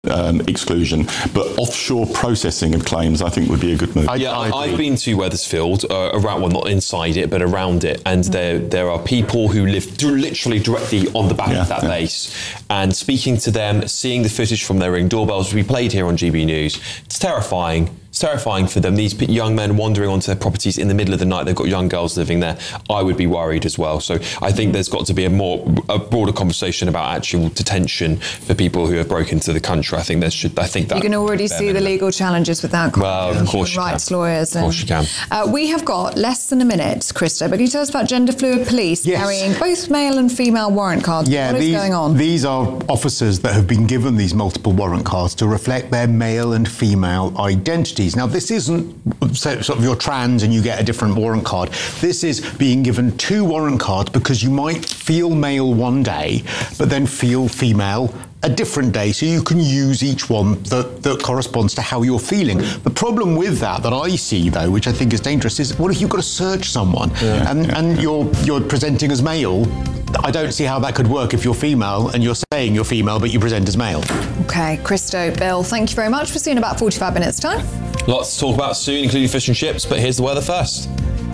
exclusion, but offshore processing of claims I think would be a good move. I've been to Wethersfield, not inside it but around it, and there are people who live literally directly on the back of that base, and speaking to them, seeing the footage from their Ring doorbells we played here on GB News, it's terrifying. It's terrifying for them. These young men wandering onto their properties in the middle of the night. They've got young girls living there. I would be worried as well. So I think there's got to be a broader conversation about actual detention for people who have broken into the country. I think that you can already see the legal challenges with that. Well, of course, rights lawyers. Of course, you can. We have got less than a minute, Krista. But can you tell us about gender fluid police carrying both male and female warrant cards? What is going on? These are officers that have been given these multiple warrant cards to reflect their male and female identity. Now, this isn't sort of you're trans and you get a different warrant card. This is being given 2 warrant cards because you might feel male one day, but then feel female a different day, so you can use each one that corresponds to how you're feeling. The problem with that I see, though, which I think is dangerous, is what if you've got to search someone and you're presenting as male? I don't see how that could work if you're female and you're saying you're female but you present as male. Okay, Christo, Bill, thank you very much. We'll see you in about 45 minutes' time. Lots to talk about soon, including fish and chips, but here's the weather first.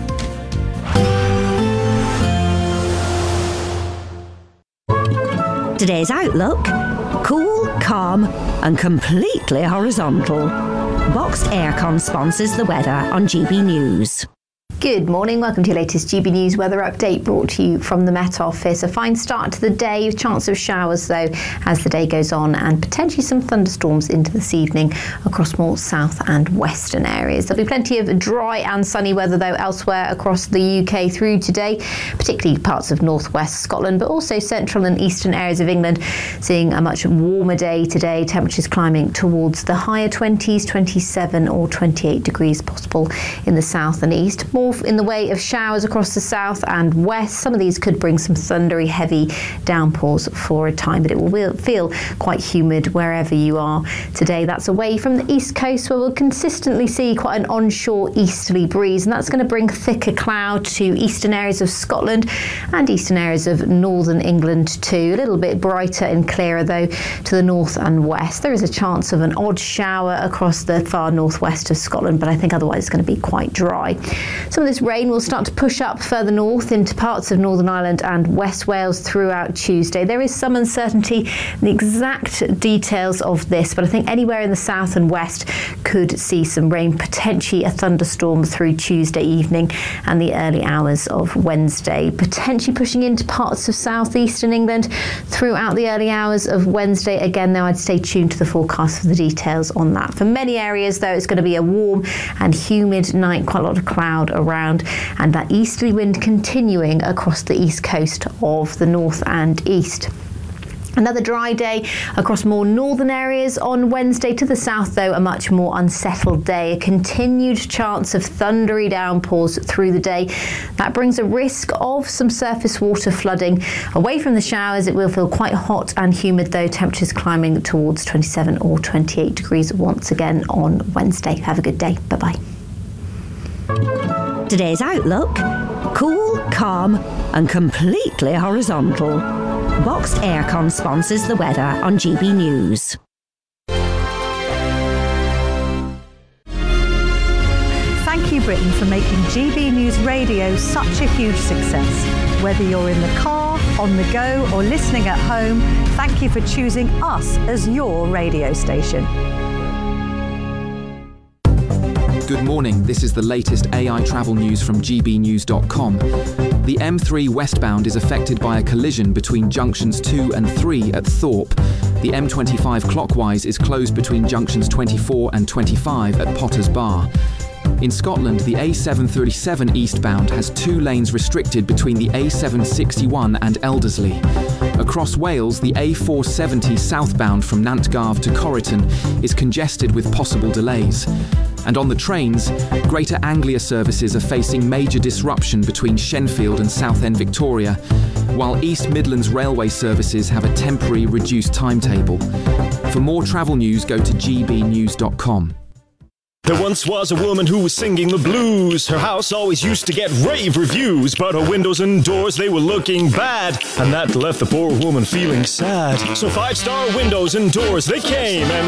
Today's outlook: cool, calm and completely horizontal. Boxed Aircon sponsors the weather on GB News. Good morning, welcome to your latest GB News weather update brought to you from the Met Office. A fine start to the day, chance of showers though as the day goes on, and potentially some thunderstorms into this evening across more south and western areas. There'll be plenty of dry and sunny weather though elsewhere across the UK through today, particularly parts of northwest Scotland, but also central and eastern areas of England, seeing a much warmer day today. Temperatures climbing towards the higher 20s, 27 or 28 degrees possible in the south and east. More in the way of showers across the south and west. Some of these could bring some thundery, heavy downpours for a time, but it will feel quite humid wherever you are today. That's away from the east coast, where we'll consistently see quite an onshore easterly breeze, and that's going to bring thicker cloud to eastern areas of Scotland and eastern areas of northern England too. A little bit brighter and clearer though to the north and west. There is a chance of an odd shower across the far northwest of Scotland, but I think otherwise it's going to be quite dry. Some of this rain will start to push up further north into parts of Northern Ireland and West Wales throughout Tuesday. There is some uncertainty in the exact details of this, but I think anywhere in the south and west could see some rain, potentially a thunderstorm through Tuesday evening and the early hours of Wednesday, potentially pushing into parts of southeastern England throughout the early hours of Wednesday. Again, though, I'd stay tuned to the forecast for the details on that. For many areas, though, it's going to be a warm and humid night, quite a lot of cloud around, and that easterly wind continuing across the east coast of the north and east. Another dry day across more northern areas on Wednesday. To the south, though, a much more unsettled day. A continued chance of thundery downpours through the day. That brings a risk of some surface water flooding. Away from the showers, it will feel quite hot and humid, though. Temperatures climbing towards 27 or 28 degrees once again on Wednesday. Have a good day. Bye-bye. Today's outlook: cool, calm and completely horizontal. Boxed Aircon sponsors the weather on GB News. Thank you, Britain, for making GB News Radio such a huge success. Whether you're in the car, on the go or listening at home, thank you for choosing us as your radio station. Good morning, this is the latest AI travel news from gbnews.com. The M3 westbound is affected by a collision between junctions 2 and 3 at Thorpe. The M25 clockwise is closed between junctions 24 and 25 at Potters Bar. In Scotland, the A737 eastbound has 2 lanes restricted between the A761 and Elderslie. Across Wales, the A470 southbound from Nantgarv to Corriton is congested with possible delays. And on the trains, Greater Anglia services are facing major disruption between Shenfield and Southend Victoria, while East Midlands Railway services have a temporary reduced timetable. For more travel news, go to gbnews.com. There once was a woman who was singing the blues. Her house always used to get rave reviews, but her windows and doors, they were looking bad, and that left the poor woman feeling sad. So 5-star windows and doors, they came, and